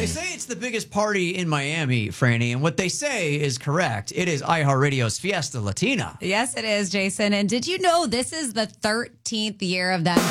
They say it's the biggest party in Miami, Franny, and what they say is correct. It is iHeartRadio's Fiesta Latina. Yes, it is, Jason. And did you know this is the 13th year of them